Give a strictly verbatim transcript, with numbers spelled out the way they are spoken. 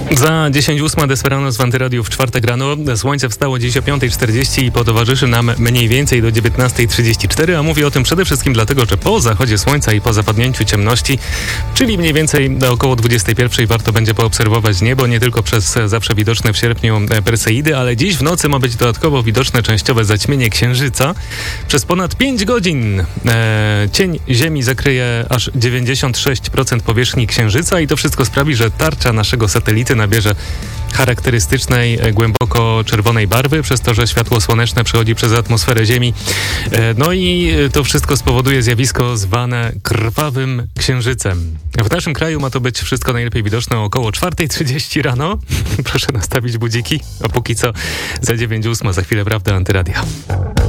Za dziesięć ósma Desperados w Antyradiu w czwartek rano. Słońce wstało dziś o piąta czterdzieści i potowarzyszy nam mniej więcej do dziewiętnasta trzydzieści cztery, a mówię o tym przede wszystkim dlatego, że po zachodzie słońca i po zapadnięciu ciemności, czyli mniej więcej do około dwudziestej pierwszej warto będzie poobserwować niebo, nie tylko przez zawsze widoczne w sierpniu Perseidy, ale dziś w nocy ma być dodatkowo widoczne częściowe zaćmienie Księżyca. Przez ponad pięć godzin e, cień Ziemi zakryje aż dziewięćdziesiąt sześć procent powierzchni Księżyca i to wszystko sprawi, że tarcza naszego satelity nabierze charakterystycznej, głęboko czerwonej barwy, przez to, że światło słoneczne przechodzi przez atmosferę Ziemi. No i to wszystko spowoduje zjawisko zwane krwawym księżycem. W naszym kraju ma to być wszystko najlepiej widoczne około czwarta trzydzieści rano. Proszę nastawić budziki, a póki co za dziewięć ósma, za chwilę prawda Antyradia.